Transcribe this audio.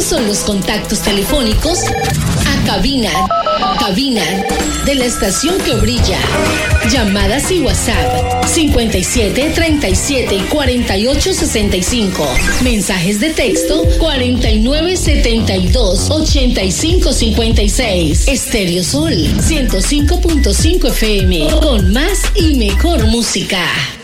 son los contactos telefónicos a cabina de la estación que brilla. Llamadas y WhatsApp 57 37 48 65. Mensajes de texto 49 72 85 56. Estéreo Sol 105.5 FM con más y mejor música.